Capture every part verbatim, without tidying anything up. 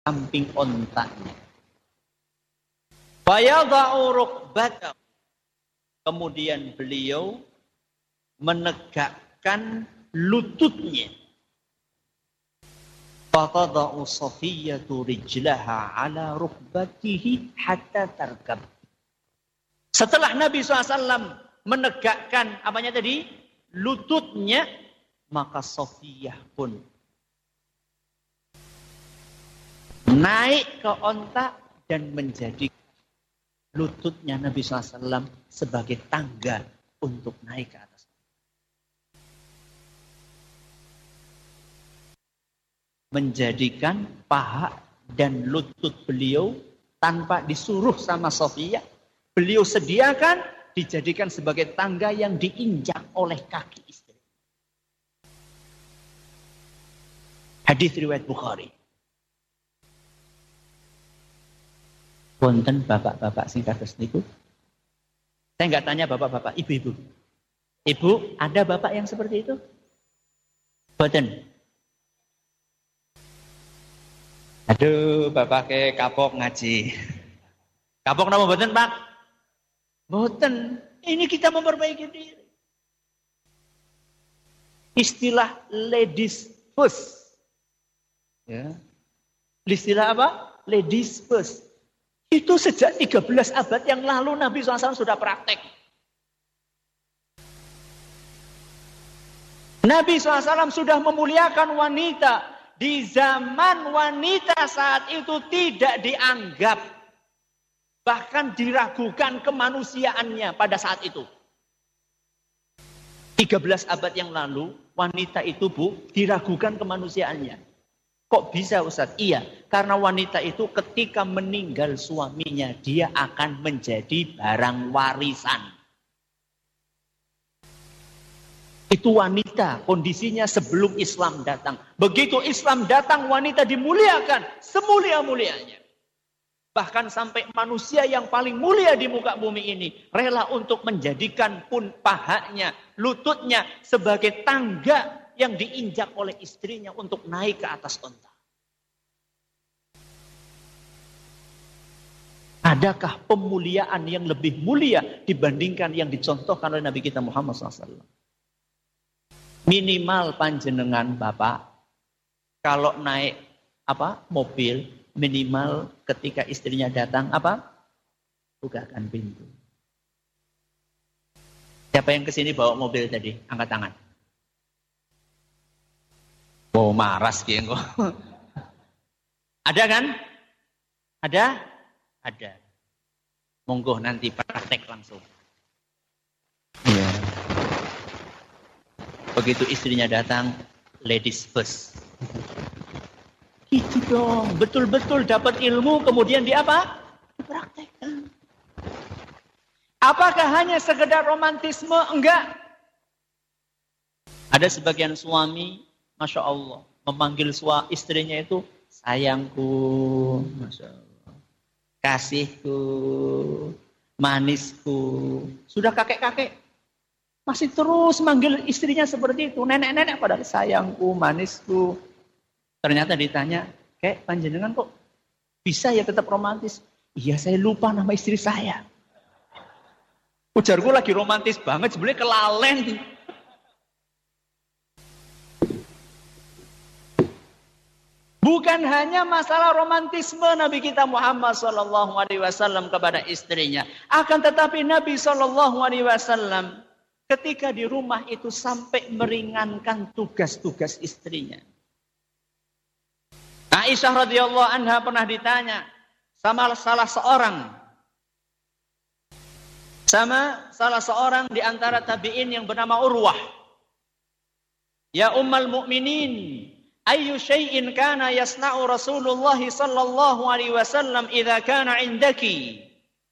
samping ontanya. Fayadha'u rukbatahu. Kemudian beliau menegakkan lututnya. Fatada'u Safiyyatu rijlaha ala rukbatihi hatta tarkab. Setelah Nabi shallallahu alaihi wasallam menegakkan apanya tadi? Lututnya, maka Safiyyah pun naik ke onta dan menjadi lututnya Nabi shallallahu alaihi wasallam sebagai tangga untuk naik ke atas. Menjadikan paha dan lutut beliau tanpa disuruh sama Safiyyah, beliau sediakan dijadikan sebagai tangga yang diinjak oleh kaki istri. Hadis riwayat Bukhari. Wonten bapak-bapak sing kados niku. Saya enggak tanya bapak-bapak, ibu-ibu. Ibu, ada bapak yang seperti itu? Boten. Aduh, bapak ke kapok ngaji. Kapok napa boten, Pak? Boten. Ini kita memperbaiki diri. Istilah ladies first. Ya. Istilah apa? Ladies first. Itu sejak tiga belas abad yang lalu Nabi shallallahu alaihi wasallam sudah praktek. Nabi shallallahu alaihi wasallam sudah memuliakan wanita. Di zaman wanita saat itu tidak dianggap. Bahkan diragukan kemanusiaannya pada saat itu. tiga belas abad yang lalu, wanita itu Bu, diragukan kemanusiaannya. Kok bisa Ustaz? Iya, karena wanita itu ketika meninggal suaminya, dia akan menjadi barang warisan. Itu wanita, kondisinya sebelum Islam datang. Begitu Islam datang, wanita dimuliakan, semulia-mulianya. Bahkan sampai manusia yang paling mulia di muka bumi ini, rela untuk menjadikan pun pahanya, lututnya sebagai tangga yang diinjak oleh istrinya untuk naik ke atas onta. Adakah pemuliaan yang lebih mulia dibandingkan yang dicontohkan oleh Nabi kita Muhammad shallallahu alaihi wasallam? Minimal panjenengan Bapak, kalau naik apa mobil, minimal ketika istrinya datang apa? Bukakan pintu. Siapa yang kesini bawa mobil tadi? Angkat tangan. Oh, maras kayaknya kok. Ada kan? Ada? Ada. Monggo nanti praktek langsung. Ya. Begitu istrinya datang, ladies first. Gitu dong, betul-betul dapat ilmu kemudian di apa? Dipraktekkan. Apakah hanya sekedar romantisme? Enggak. Ada sebagian suami, Masya Allah, memanggil suami istrinya itu sayangku, Masya Allah. Kasihku, manisku. Sudah kakek-kakek masih terus manggil istrinya seperti itu. Nenek-nenek padahal sayangku, manisku. Ternyata ditanya, kayak panjenengan kok bisa ya tetap romantis? Iya, saya lupa nama istri saya. Ujarku lagi romantis banget, sebenarnya kelalen. Bukan hanya masalah romantisme Nabi kita Muhammad shallallahu alaihi wasallam kepada istrinya. Akan tetapi Nabi shallallahu alaihi wasallam ketika di rumah itu sampai meringankan tugas-tugas istrinya. Aisyah radhiyallahu anha pernah ditanya sama salah seorang sama salah seorang di antara tabi'in yang bernama Urwah. Ya Ummul Mukminin, ayyu syai'in kana yasna'u Rasulullah sallallahu alaihi wasallam idza kana 'indaki?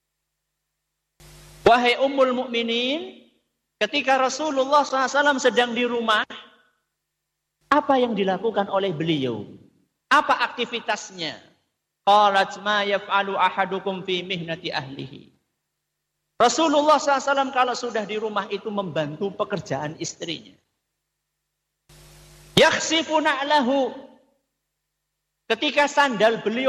Wahai Ummul Mukminin, ketika Rasulullah shallallahu alaihi wasallam sedang di rumah, apa yang dilakukan oleh beliau? Apa aktivitasnya? Qalat ma yaf'alu ahadukum fi mihnati ahlihi. Rasulullah shallallahu alaihi wasallam kalau sudah di rumah itu membantu pekerjaan istrinya. Yakhsifu na'lahu. Ketika sandal beliau